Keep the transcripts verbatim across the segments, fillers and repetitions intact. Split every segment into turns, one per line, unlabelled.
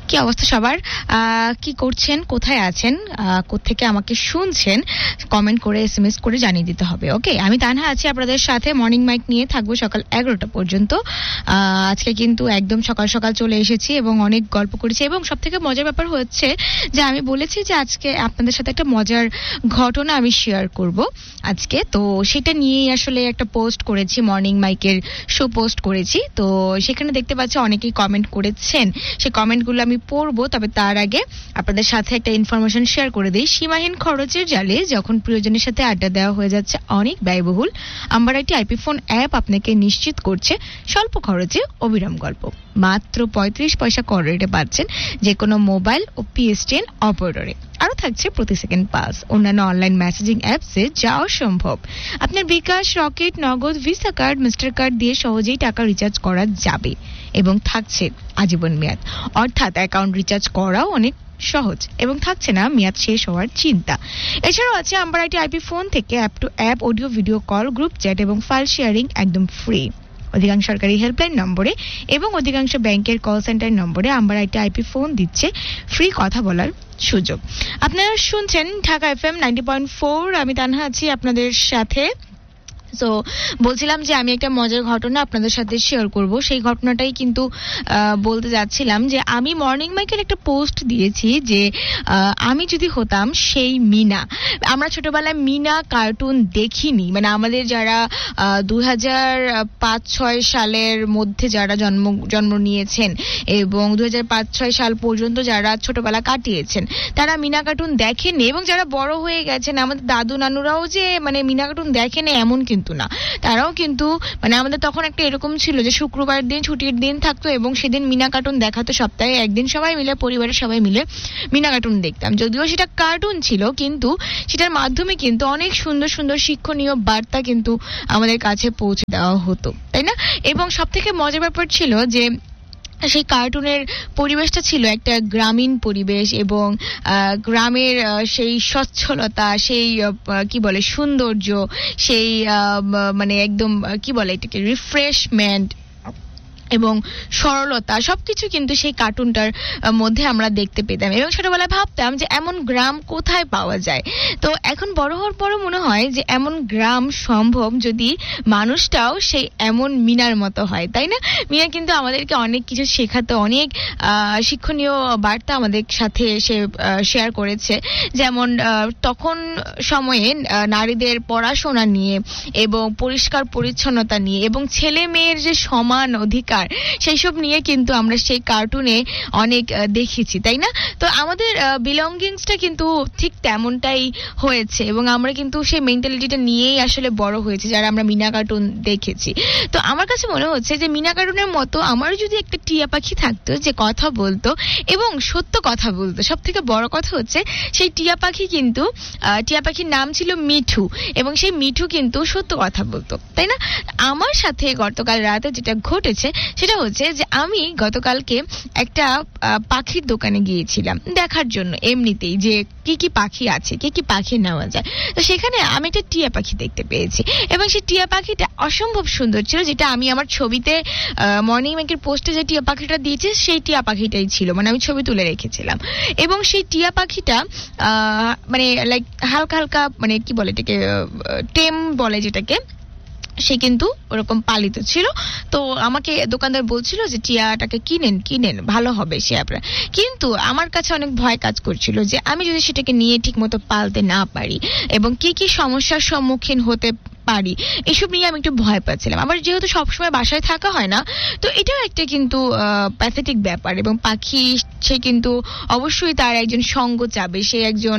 কি অবস্থা সবার? কি করছেন, কোথায় আছেন, কোত্থেকে আমাকে শুনছেন, কমেন্ট করে এসএমএস করে জানিয়ে দিতে হবে। ওকে, আমি তানহা আছি আপনাদের সাথে, মর্নিং মাইক নিয়ে থাকবো সকাল এগারোটা পর্যন্ত। আজকে কিন্তু একদম সকাল সকাল চলে এসেছি এবং অনেক গল্প করেছি, এবং সব থেকে মজার ব্যাপার হচ্ছে যে আমি বলেছি যে আজকে আপনাদের সাথে একটা মজার ঘটনা আমি শেয়ার করব আজকে। তো সেটা নিয়েই আসলে একটা পোস্ট করেছি, মর্নিং মাইকের শো পোস্ট করেছি। তো সেখানে দেখতে পাচ্ছি অনেকেই কমেন্ট করেছেন, সেই কমেন্টগুলো আমি পড়বো। তবে তার আগে আপনাদের সাথে একটা ইনফরমেশন শেয়ার করে দিই। সীমাহীন খরচের জালে যখন প্রিয়জনের সাথে আড্ডা দেওয়া হয়ে যাচ্ছে অনেক ব্যয়বহুল, amber IT IP phone app আপনাকে নিশ্চিত করছে স্বল্প খরচে অবিরাম গল্প। মাত্র পঁয়ত্রিশ পয়সা কর রেটে পাচ্ছেন যে কোনো মোবাইল ও পিএসটিএন অপারেটরে। আরো থাকছে প্রতি সেকেন্ড পাস। অন্যান্য অনলাইন মেসেজিং অ্যাপসে যাও সম্ভব। আপনার বিকাশ, রকেট, নগদ, ভিসা কার্ড, মাস্টার কার্ড দিয়ে সহজেই টাকা রিচার্জ করা যাবে এবং থাকছে আজীবন মেয়াদ, অর্থাৎ অ্যাকাউন্ট রিচার্জ করাও অনেক সহজ এবং থাকছে না মেয়াদ শেষ হওয়ার চিন্তা। এছাড়াও আছে আম্বার আইটি আইপি ফোন থেকে app two app audio video call, group chat এবং ফাইল শেয়ারিং একদম ফ্রি। অধিকাংশ সরকারি হেল্পলাইন নম্বরে এবং অধিকাংশ ব্যাংকের কল সেন্টার নম্বরে আম্বার আইটি আইপি ফোন দিচ্ছে ফ্রি কথা বলার সুযোগ। আপনারা শুনছেন Dhaka FM ninety point four. আমি তানহা আছি আপনাদের সাথে। সো বলছিলাম যে আমি একটা মজার ঘটনা আপনাদের সাথে শেয়ার করব। সেই ঘটনাটাই কিন্তু বলতে যাচ্ছিলাম যে আমি মর্নিং মাইকের একটা পোস্ট দিয়েছি যে আমি যদি হতাম সেই মিনা। আমরা ছোটবেলায় মিনা কার্টুন দেখিনি, মানে আমাদের যারা দুই হাজার পাঁচ ছয় সালের মধ্যে যারা জন্ম জন্ম নিয়েছেন এবং দুই হাজার পাঁচ ছয় সাল পর্যন্ত যারা ছোটবেলা কাটিয়েছেন তারা মিনা কার্টুন দেখেনি, এবং যারা বড় হয়ে গেছেন আমাদের দাদু নানুরাও যে মানে মিনা কার্টুন দেখেনি এমন কিন্তু না। তারাও কিন্তু মানে আমাদের তখন একটা এরকম ছিল যে শুক্রবার দিন ছুটির দিন থাকতো এবং সেদিন মিনা কার্টুন দেখাতো। সপ্তাহে একদিন সবাই মিলে, পরিবারের সবাই মিলে মিনা কার্টুন দেখতাম। যদিও সেটা কার্টুন ছিল, কিন্তু সেটার মাধ্যমে কিন্তু অনেক সুন্দর সুন্দর শিক্ষণীয় বার্তা কিন্তু আমাদের কাছে পৌঁছে দেওয়া হতো, তাই না? এবং সব থেকে মজার ব্যাপার ছিল যে সেই কার্টুনের পরিবেশটা ছিল একটা গ্রামীণ পরিবেশ, এবং গ্রামের সেই স্বচ্ছলতা, সেই কি বলে সৌন্দর্য, সেই মানে একদম কি বলে এটাকে রিফ্রেশমেন্ট এবং সরলতা, সবকিছু কিন্তু সেই কার্টুনটার মধ্যে আমরা দেখতে পেতাম। এবং ছোটবেলায় ভাবতাম যে এমন গ্রাম কোথায় পাওয়া যায়। তো এখন বড় হওয়ার পরও মনে হয় যে এমন গ্রাম সম্ভব যদি মানুষটাও সেই এমন মিনার মতো হয়, তাই না? মিনা কিন্তু আমাদেরকে অনেক কিছু শেখাতো, অনেক শিক্ষণীয় বার্তা আমাদের সাথে সে শেয়ার করেছে। যেমন তখন সময়ে নারীদের পড়াশোনা নিয়ে এবং পরিষ্কার পরিচ্ছন্নতা নিয়ে এবং ছেলে মেয়ের যে সমান অধিকার, সেই সব নিয়ে কিন্তু আমরা সেই কার্টুনে অনেক দেখেছি, তাই না? তো আমাদের বিলঙ্গিংসটা কিন্তু ঠিক তেমনটাই হয়েছে, এবং আমরা কিন্তু সেই মেন্টালিটিটা নিয়েই আসলে বড় হয়েছে যারা আমরা মিনা কার্টুন দেখেছি। তো আমার কাছে মনে হচ্ছে যে মিনা কার্টুনের মতো আমার যদি একটা টিয়া পাখি থাকতো যে কথা বলতো এবং সত্য কথা বলতো। সব থেকে বড় কথা হচ্ছে সেই টিয়া পাখি কিন্তু টিয়া পাখির নাম ছিল মিঠু, এবং সেই মিঠু কিন্তু সত্য কথা বলতো, তাই না? আমার সাথে গতকাল রাতে যেটা ঘটেছে সেটা হচ্ছে যে আমি গতকালকে একটা পাখির দোকানে গিয়েছিলাম দেখার জন্য, এমনিতেই যে কি কি পাখি আছে, কি কি পাখি নেওয়া যায়। তো সেখানে আমি একটা টিয়া পাখি দেখতে পেয়েছি, এবং সেই টিয়া পাখিটা অসম্ভব সুন্দর ছিল, যেটা আমি আমার ছবিতে মর্নিং মেকের পোস্টে যে টিয়া পাখিটা দিয়েছি সেই টিয়া পাখিটাই ছিল, মানে আমি ছবি তুলে রেখেছিলাম। এবং সেই টিয়া পাখিটা মানে লাইক হালকা হালকা মানে কি বলে এটাকে টেম বলে যেটাকে, সে কিন্তু ওরকম পালিত ছিল। তো আমাকে দোকানদার বলছিল যে টিয়াটাকে কিনেন কিনেন ভালো হবে সে আপনার। কিন্তু আমার কাছে অনেক ভয় কাজ করছিল যে আমি যদি সেটাকে নিয়ে ঠিক মতো পালতে না পারি এবং কি কি সমস্যার সম্মুখীন হতে পারি, এসব নিয়ে আমি একটু ভয় পাচ্ছিলাম। আবার যেহেতু সবসময় বাসায় থাকা হয় না, তো এটাও একটা কিন্তু প্যাথেটিক ব্যাপার। এবং পাখি সে কিন্তু অবশ্যই তার একজন সঙ্গ চাবে, সে একজন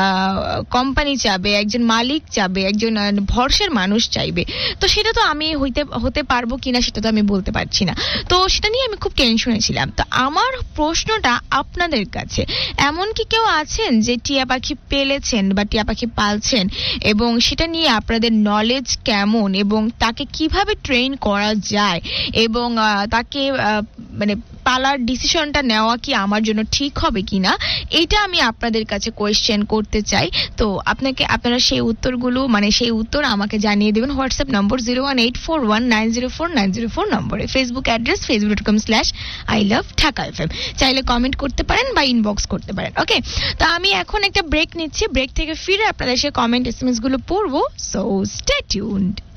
কোম্পানি চাবে, একজন মালিক চাবে, একজন ভরসার মানুষ চাইবে। তো সেটা তো আমি হইতে হতে পারবো কিনা সেটা তো আমি বলতে পারছি না। তো সেটা নিয়ে আমি খুব টেনশনে ছিলাম। তো আমার প্রশ্নটা আপনাদের কাছে, এমন কি কেউ আছেন যে টিয়া পাখি পেলেছেন বা টিয়া পাখি পালছেন এবং সেটা নিয়ে আপনাদের নলেজ নলেজ কেমন এবং তাকে কিভাবে ট্রেন করা যায় এবং তাকে মানে পালার ডিসিশনটা নেওয়া কি আমার জন্য ঠিক হবে কিনা, এটা আমি আপনাদের কাছে কোয়েশ্চেন করতে চাই। তো আপনাকে আপনারা সেই উত্তরগুলো মানে সেই উত্তর আমাকে জানিয়ে দেবেন WhatsApp number zero one eight four one nine zero four nine zero four নম্বরে, Facebook address Facebook dot com slash I love Dhaka FM. চাইলে কমেন্ট করতে পারেন বা ইনবক্স করতে পারেন। ওকে, তো আমি এখন একটা ব্রেক নিচ্ছি, ব্রেক থেকে ফিরে আপনাদের সেই কমেন্ট এসএমএস গুলো পড়বো, সো স্টে টিউনড।